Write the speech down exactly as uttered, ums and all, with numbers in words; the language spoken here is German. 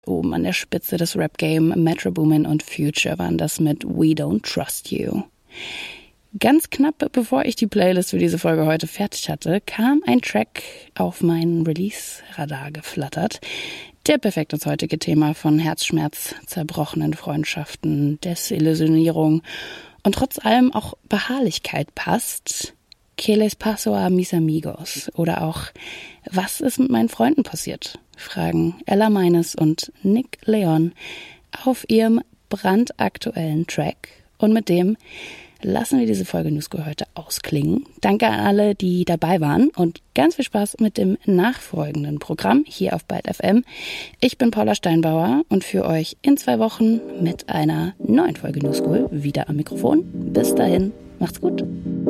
Oben an der Spitze des Rap-Game Metro Boomin und Future waren das mit We Don't Trust You. Ganz knapp bevor ich die Playlist für diese Folge heute fertig hatte, kam ein Track auf mein Release-Radar geflattert. Der perfekt ins heutige Thema von Herzschmerz, zerbrochenen Freundschaften, Desillusionierung und trotz allem auch Beharrlichkeit passt. ¿Qué les pasó a mis amigos? Oder auch Was ist mit meinen Freunden passiert? Fragen Ella Meines und Nick Leon auf ihrem brandaktuellen Track. Und mit dem lassen wir diese Folge Newschool heute ausklingen. Danke an alle, die dabei waren und ganz viel Spaß mit dem nachfolgenden Programm hier auf Byte F M. Ich bin Paula Steinbauer und für euch in zwei Wochen mit einer neuen Folge Newschool wieder am Mikrofon. Bis dahin, macht's gut.